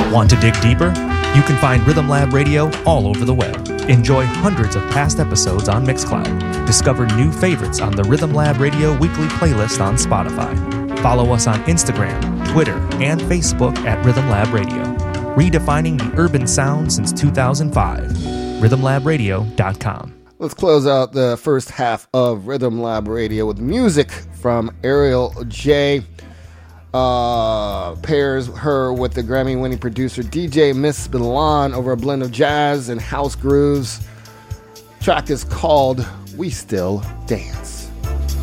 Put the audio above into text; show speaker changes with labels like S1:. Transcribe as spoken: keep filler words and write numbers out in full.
S1: Want to dig deeper? You can find Rhythm Lab Radio all over the web. Enjoy hundreds of past episodes on Mixcloud. Discover new favorites on the Rhythm Lab Radio weekly playlist on Spotify. Follow us on Instagram, Twitter, and Facebook at Rhythm Lab Radio. Redefining the urban sound since two thousand five. rhythm lab radio dot com.
S2: Let's close out the first half of Rhythm Lab Radio with music from Ariel J. Uh, pairs her with the Grammy-winning producer D J Miss Milan over a blend of jazz and house grooves. Track is called We Still Dance.